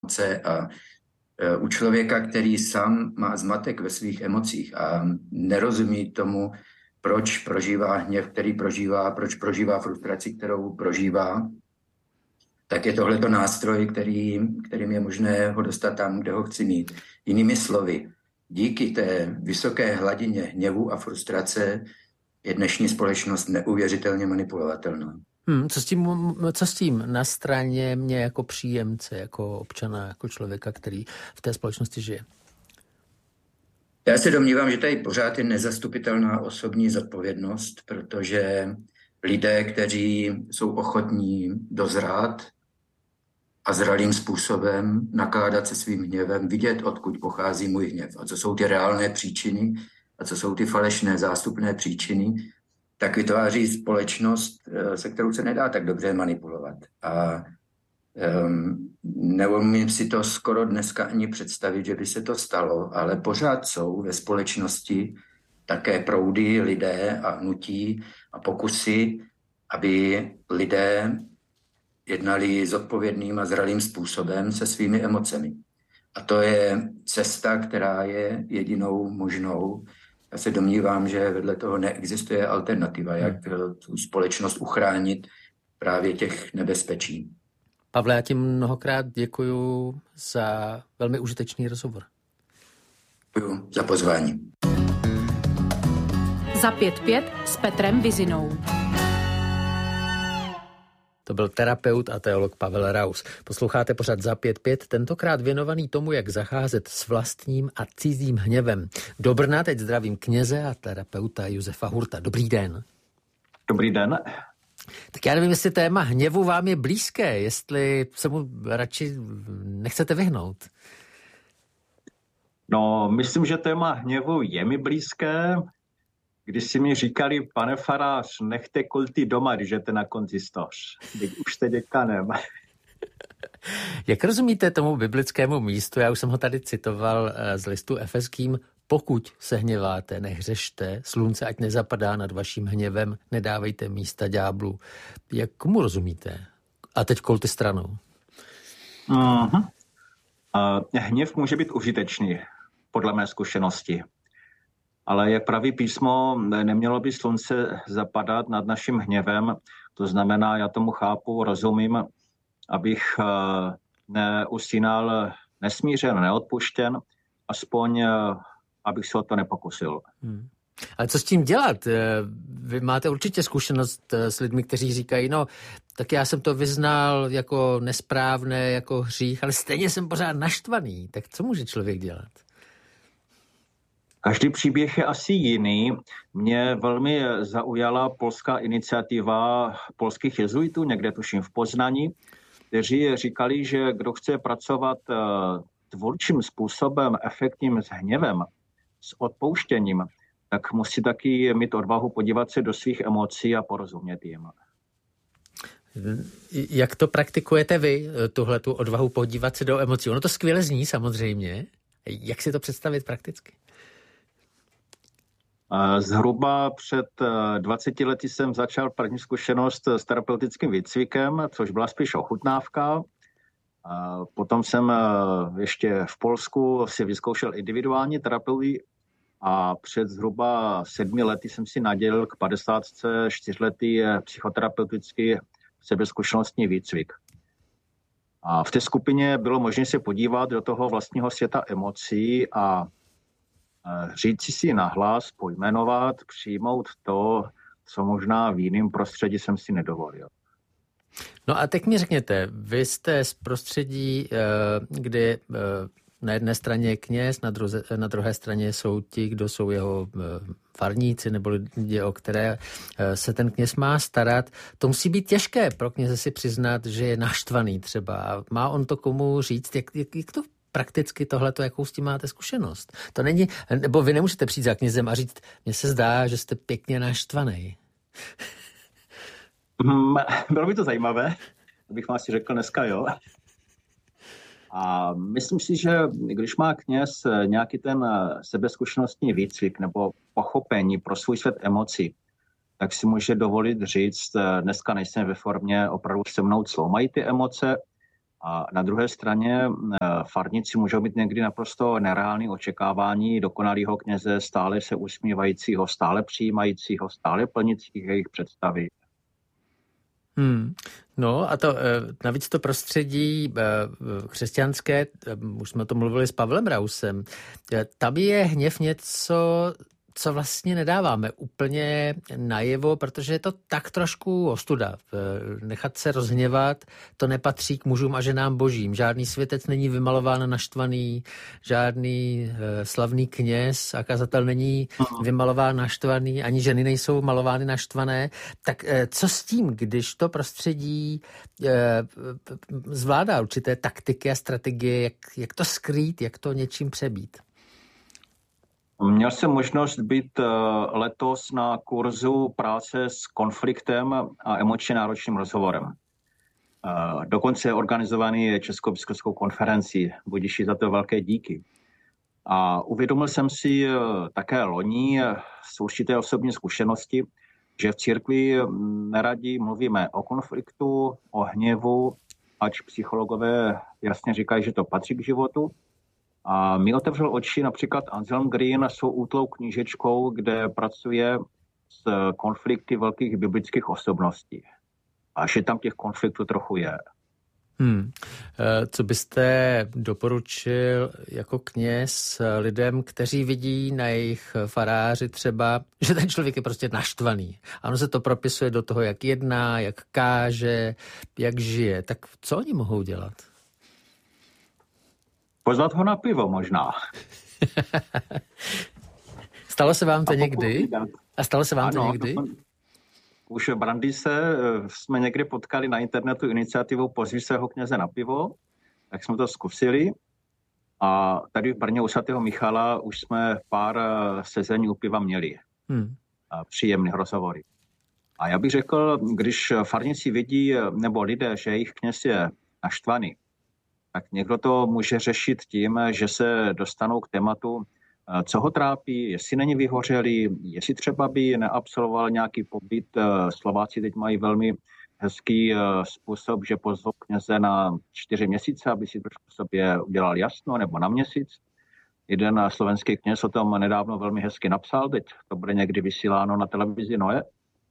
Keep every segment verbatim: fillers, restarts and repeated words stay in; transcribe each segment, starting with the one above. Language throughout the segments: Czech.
a u člověka, který sám má zmatek ve svých emocích a nerozumí tomu, proč prožívá hněv, který prožívá, proč prožívá frustraci, kterou prožívá, tak je tohleto nástroj, který, kterým je možné ho dostat tam, kde ho chci mít. Jinými slovy, díky té vysoké hladině hněvu a frustrace je dnešní společnost neuvěřitelně manipulovatelná. Hmm, co s tím, co s tím na straně mě jako příjemce, jako občana, jako člověka, který v té společnosti žije? Já se domnívám, že tady pořád je nezastupitelná osobní zodpovědnost, protože lidé, kteří jsou ochotní dozrát a zralým způsobem nakládat se svým hněvem, vidět, odkud pochází můj hněv a co jsou ty reálné příčiny a co jsou ty falešné zástupné příčiny, tak vytváří společnost, se kterou se nedá tak dobře manipulovat. A um, neumím si to skoro dneska ani představit, že by se to stalo, ale pořád jsou ve společnosti také proudy, lidé a hnutí a pokusy, aby lidé jednali zodpovědným a zralým způsobem se svými emocemi. A to je cesta, která je jedinou možnou. Já se domnívám, že vedle toho neexistuje alternativa, jak tu společnost uchránit právě těch nebezpečí. Pavle, já ti mnohokrát děkuju za velmi užitečný rozhovor. Děkuju za pozvání. Za pět pět s Petrem Vizinou. To byl terapeut a teolog Pavel Raus. Posloucháte pořad Za pět pět, tentokrát věnovaný tomu, jak zacházet s vlastním a cizím hněvem. Do Brna teď zdravím kněze a terapeuta Josefa Hurta. Dobrý den. Dobrý den. Tak já nevím, jestli téma hněvu vám je blízké, jestli se mu radši nechcete vyhnout. No, myslím, že téma hněvu je mi blízké. Když si mi říkali, pane farář, nechte kulty doma, když jdete na konzistor. Teď už jste děkanem. Jak rozumíte tomu biblickému místu? Já už jsem ho tady citoval z listu Efeským. Pokud se hněváte, nehřešte, slunce ať nezapadá nad vaším hněvem, nedávejte místa ďáblu. Jak komu rozumíte? A teď kulty stranou. Uh-huh. Uh, hněv může být užitečný, podle mé zkušenosti. Ale jak praví písmo, nemělo by slunce zapadat nad naším hněvem. To znamená, já tomu chápu, rozumím, abych neusínal nesmířen, neodpuštěn, aspoň abych se o to nepokusil. Hmm. Ale co s tím dělat? Vy máte určitě zkušenost s lidmi, kteří říkají, no, tak já jsem to vyznal jako nesprávné, jako hřích, ale stejně jsem pořád naštvaný. Tak co může člověk dělat? Každý příběh je asi jiný. Mě velmi zaujala polská iniciativa polských jezuitů, někde tuším v Poznani, kteří říkali, že kdo chce pracovat tvůrčím způsobem, efektním s hněvem, s odpouštěním, tak musí taky mít odvahu podívat se do svých emocí a porozumět jim. Jak to praktikujete vy, tuhletu odvahu podívat se do emocí? Ono to skvěle zní samozřejmě. Jak si to představit prakticky? Zhruba před dvaceti lety jsem začal první zkušenost s terapeutickým výcvikem, což byla spíš ochutnávka. Potom jsem ještě v Polsku si vyzkoušel individuální terapii a před zhruba sedmi lety jsem si nadělil k padesátce čtyřletý psychoterapeutický sebezkušenostní výcvik. A v té skupině bylo možné se podívat do toho vlastního světa emocí a říct si nahlas, pojmenovat, přijmout to, co možná v jiném prostředí jsem si nedovolil. No a teď mi řekněte, vy jste z prostředí, kdy na jedné straně je kněz, na, druze, na druhé straně jsou ti, kdo jsou jeho farníci nebo lidi, o které se ten kněz má starat. To musí být těžké pro kněze si přiznat, že je naštvaný třeba. Má on to komu říct, jak, jak, jak to prakticky tohleto, jakou s tím máte zkušenost? To není, nebo vy nemůžete přijít za knězem a říct, mně se zdá, že jste pěkně naštvaný. Bylo by to zajímavé, abych vám si řekl dneska, jo. A myslím si, že když má kněz nějaký ten sebezkušenostní výcvik nebo pochopení pro svůj svět emocí, tak si může dovolit říct, dneska nejsem ve formě opravdu se mnou cloumají ty emoce, A na druhé straně farníci můžou mít někdy naprosto nereální očekávání dokonalého kněze, stále se usmívajícího, stále přijímajícího, stále plnících jejich představy. Hmm. No a to navíc to prostředí křesťanské, už jsme to mluvili s Pavlem Rausem, tam je hněv něco, co vlastně nedáváme úplně najevo, protože je to tak trošku ostuda. Nechat se rozhněvat, to nepatří k mužům a ženám božím. Žádný světec není vymalován naštvaný, žádný slavný kněz a kazatel není vymalován naštvaný, ani ženy nejsou malovány naštvané. Tak co s tím, když to prostředí zvládá určité taktiky a strategie, jak, jak to skrýt, jak to něčím přebít? Měl jsem možnost být letos na kurzu práce s konfliktem a emočně náročným rozhovorem. Dokonce je organizovaný Českou biskupskou konferencí, budiši za to velké díky. A uvědomil jsem si také loni z určité osobní zkušenosti, že v církvi neradi mluvíme o konfliktu, o hněvu, ač psychologové jasně říkají, že to patří k životu. A mi otevřel oči například Anselm Green svou útlou knížečkou, kde pracuje s konflikty velkých biblických osobností. A že tam těch konfliktů trochu je. Hmm. Co byste doporučil jako kněz lidem, kteří vidí na jejich faráři třeba, že ten člověk je prostě naštvaný. Ano, se to propisuje do toho, jak jedná, jak káže, jak žije. Tak co oni mohou dělat? Pozvat ho na pivo možná. Stalo se vám to někdy? A stalo se vám ano, to někdy? To, už v Brandýse jsme někdy potkali na internetu iniciativu Pozvi svého kněze na pivo, tak jsme to zkusili. A tady v Brně u svatého Michala už jsme pár sezení u piva měli. Hmm. Příjemný rozhovory. A já bych řekl, když farníci vidí, nebo lidé, že jejich kněz je naštvaný, tak někdo to může řešit tím, že se dostanou k tématu, co ho trápí, jestli není vyhořelý, jestli třeba by neabsolvoval nějaký pobyt. Slováci teď mají velmi hezký způsob, že pozvou kněze na čtyři měsíce, aby si trošku sobě udělal jasno, nebo na měsíc. Jeden slovenský kněz o tom nedávno velmi hezky napsal, teď to bude někdy vysíláno na televizi Noe.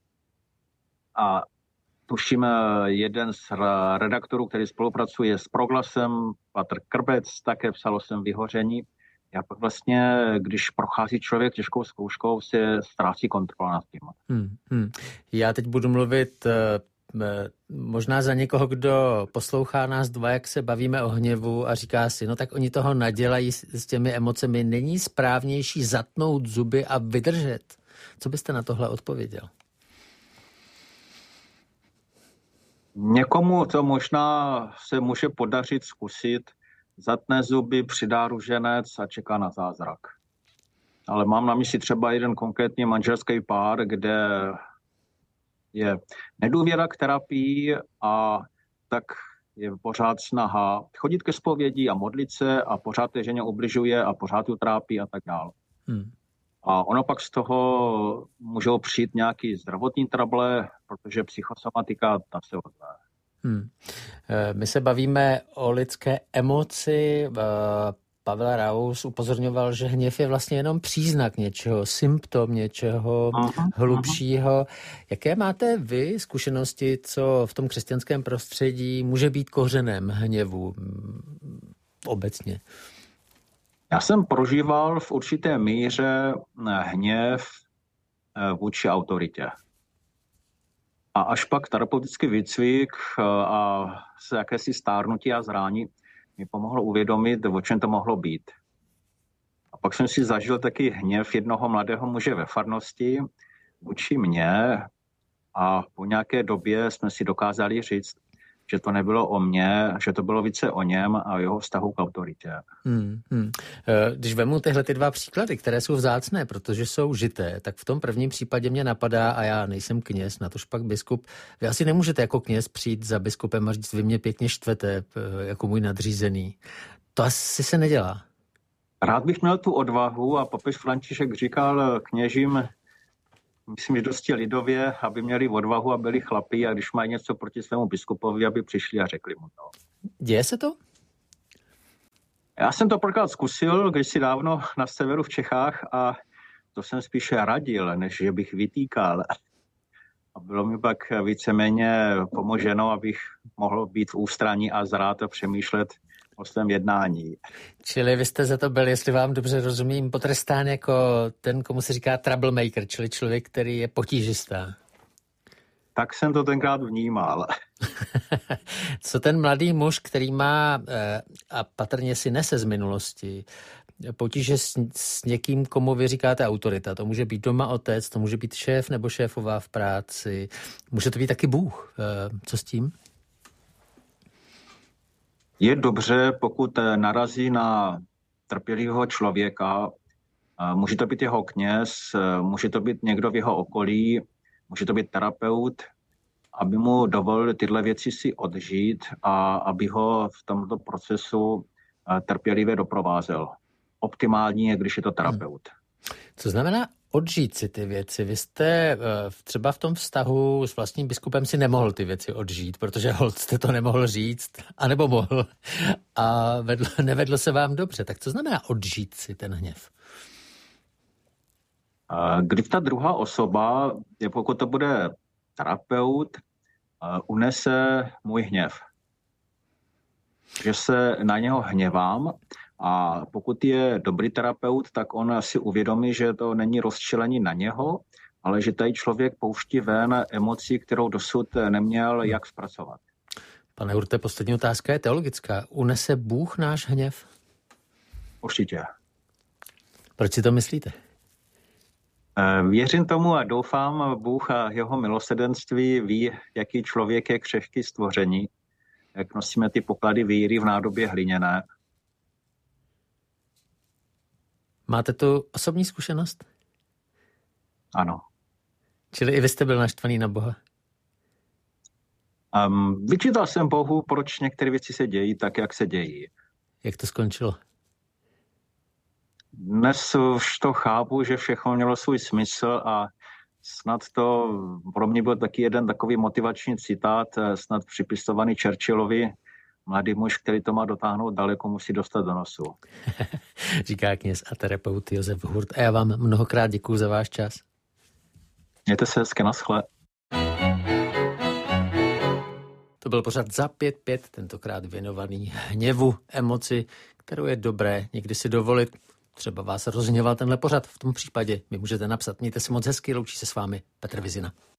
A tuším, jeden z redaktorů, který spolupracuje s Proglasem, Patr Krbec, také psal o svém vyhoření. Já pak vlastně, když prochází člověk těžkou zkouškou, se ztrácí kontrola nad tím. Hmm, hmm. Já teď budu mluvit možná za někoho, kdo poslouchá nás dva, jak se bavíme o hněvu a říká si, no tak oni toho nadělají s těmi emocemi. Není správnější zatnout zuby a vydržet? Co byste na tohle odpověděl? Někomu to možná se může podařit zkusit, zatne zuby, přidá ruženec a čeká na zázrak. Ale mám na mysli třeba jeden konkrétní manželský pár, kde je nedůvěra k terapii a tak je pořád snaha chodit ke zpovědi a modlit se a pořád té ženě ubližuje a pořád ju trápí a tak dále. Hmm. A ono pak z toho můžou přijít nějaký zdravotní trable, protože psychosomatika ta se odvá. Hmm. My se bavíme o lidské emoci. Pavel Raus upozorňoval, že hněv je vlastně jenom příznak něčeho, symptom něčeho aha, hlubšího. Aha. Jaké máte vy zkušenosti, co v tom křesťanském prostředí může být kořenem hněvu obecně? Já jsem prožíval v určité míře hněv vůči autoritě. A až pak terapeutický výcvik a se jakési stárnutí a zrání mi pomohlo uvědomit, o čem to mohlo být. A pak jsem si zažil taky hněv jednoho mladého muže ve farnosti vůči mně a po nějaké době jsme si dokázali říct, že to nebylo o mně, že to bylo více o něm a o jeho vztahu k autoritě. Hmm, hmm. Když vemu tyhle ty dva příklady, které jsou vzácné, protože jsou žité, tak v tom prvním případě mě napadá, a já nejsem kněz, natož pak biskup, vy asi nemůžete jako kněz přijít za biskupem a říct, vy mě pěkně štvete, jako můj nadřízený. To asi se nedělá. Rád bych měl tu odvahu a papež František říkal kněžím, myslím, že dosti lidově, aby měli odvahu a byli chlapí a když mají něco proti svému biskupovi, aby přišli a řekli mu to. Děje se to? Já jsem to párkrát zkusil, když si dávno na severu v Čechách a to jsem spíše radil, než že bych vytýkal. A bylo mi pak víceméně pomoženo, abych mohl být v ústraní a zrát a přemýšlet o svém jednání. Čili vy jste za to byl, jestli vám dobře rozumím, potrestán jako ten, komu se říká troublemaker, čili člověk, který je potížistá. Tak jsem to tenkrát vnímal. Co ten mladý muž, který má a patrně si nese z minulosti potíže s, s někým, komu vy říkáte autorita. To může být doma otec, to může být šéf nebo šéfová v práci. Může to být taky Bůh. Co s tím? Je dobře, pokud narazí na trpělivého člověka. Může to být jeho kněz, může to být někdo v jeho okolí, může to být terapeut, aby mu dovolil tyhle věci si odžít a aby ho v tomto procesu trpělivě doprovázel. Optimální je, když je to terapeut. Co znamená odžít si ty věci? Vy jste třeba v tom vztahu s vlastním biskupem si nemohl ty věci odžít, protože holt jste to nemohl říct, anebo mohl a vedlo, nevedlo se vám dobře. Tak co znamená odžít si ten hněv? Když ta druhá osoba, pokud to bude terapeut, unese můj hněv. Že se na něho hněvám a pokud je dobrý terapeut, tak on si uvědomí, že to není rozčilení na něho, ale že tady člověk pouští ven emoci, kterou dosud neměl jak zpracovat. Pane Hurte, poslední otázka je teologická. Unese Bůh náš hněv? Určitě. Proč si to myslíte? Věřím tomu a doufám, Bůh a jeho milosrdenství ví, jaký člověk je křehký stvoření, jak nosíme ty poklady víry v nádobě hliněné. Máte tu osobní zkušenost? Ano. Čili i vy jste byl naštvaný na Boha? Um, vyčítal jsem Bohu, proč některé věci se dějí tak, jak se dějí. Jak to skončilo? Dnes už to chápu, že všechno mělo svůj smysl a snad to pro mě byl taky jeden takový motivační citát, snad připisovaný Churchillovi. Mladý muž, který to má dotáhnout daleko, musí dostat do nosu. Říká kněz a terapeut Josef Hurt. A já vám mnohokrát děkuju za váš čas. Mějte se hezky, naschle. To byl pořad za pět pět, tentokrát věnovaný hněvu, emoci, kterou je dobré někdy si dovolit. Třeba vás rozhněval tenhle pořad. V tom případě mi můžete napsat. Mějte se moc hezky, loučí se s vámi Petr Vizina.